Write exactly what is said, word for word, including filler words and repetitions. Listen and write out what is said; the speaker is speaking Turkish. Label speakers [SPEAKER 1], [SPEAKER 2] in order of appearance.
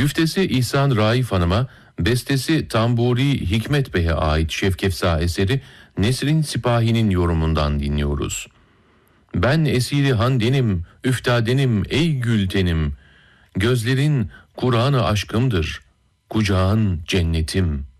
[SPEAKER 1] Güftesi İhsan Raif Hanım'a, bestesi Tamburi Hikmet Bey'e ait Şevkefsa eseri Nesrin Sipahi'nin yorumundan dinliyoruz. Ben esiri handenim, üftadenim ey gültenim, gözlerin Kur'an-ı aşkımdır, kucağın cennetim.